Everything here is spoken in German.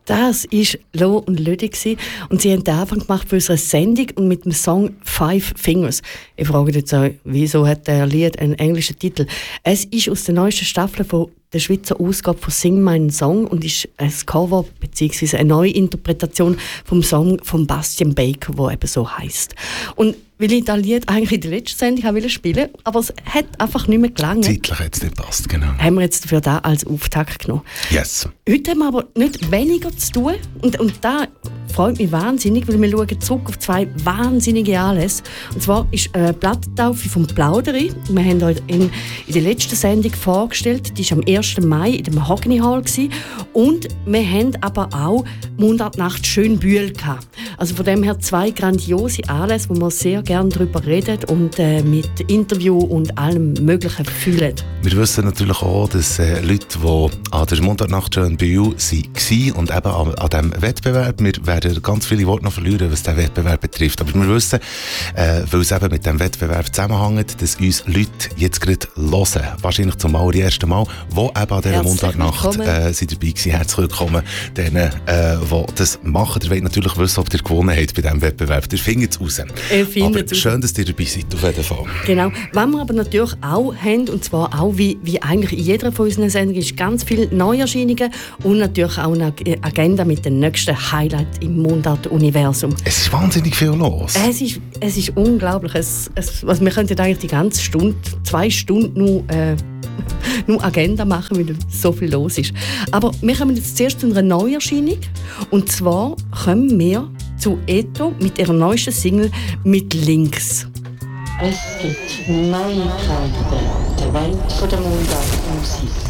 Das war Lo und Lüdi und sie haben den Anfang gemacht für unsere Sendung und mit dem Song «Five Fingers». Ich frage jetzt auch, wieso hat der Lied einen englischen Titel? Es ist aus der neuesten Staffel von der Schweizer Ausgabe von «Sing meinen Song» und ist ein Cover bzw. eine Neuinterpretation vom Song von Bastian Baker, der eben so heisst. Und weil ich das Lied eigentlich in der letzten Sendung spielen wollte, aber es hat einfach nicht mehr gelangt. Zeitlich hat es nicht gepasst, genau. Haben wir jetzt dafür da als Auftakt genommen. Yes. Heute haben wir aber nicht weniger zu tun und da freut mich wahnsinnig, weil wir schauen zurück auf 2 wahnsinnige Anlässe. Und zwar ist eine Plattentaufe vom Plauderi. Wir haben euch in der letzten Sendung vorgestellt, die war am 1. Mai in der Mahogany Hall gewesen. Und wir haben aber auch Mundartnacht Schönbühl gehabt. Also von dem her 2 grandiose Anlässe, wo wir sehr gerne darüber reden und mit Interview und allem Möglichen fühlen. Wir wissen natürlich auch, dass Leute, die an der Mundartnacht Schönbühl waren und eben an diesem Wettbewerb, wir werden ganz viele Worte noch verlieren, was diesen Wettbewerb betrifft. Aber wir wissen, weil es eben mit diesem Wettbewerb zusammenhängt, dass uns Leute jetzt gerade hören, wahrscheinlich zum allerersten Mal, die eben an dieser Mundartnacht sind dabei waren. Herzlich willkommen denen, die das machen. Ihr wollt natürlich wissen, ob ihr gewonnen habt bei diesem Wettbewerb. Ihr findet es raus. Aber schön, dass ihr dabei seid, auf jeden Fall. Genau. Was wir aber natürlich auch haben, und zwar auch wie eigentlich in jeder von unseren Sendungen, ist ganz viele Neuerscheinungen und natürlich auch eine Agenda mit den nächsten Highlights im Mundart-Universum. Es ist wahnsinnig viel los. Es ist unglaublich. Also wir könnten eigentlich die ganze Stunde, 2 Stunden nur Agenda machen, weil so viel los ist. Aber wir kommen jetzt zuerst zu einer Neuerscheinung. Und zwar kommen wir zu Eto mit ihrer neuesten Single «Mit Links». Es gibt Neuigkeiten der Welt der Mundartmusik.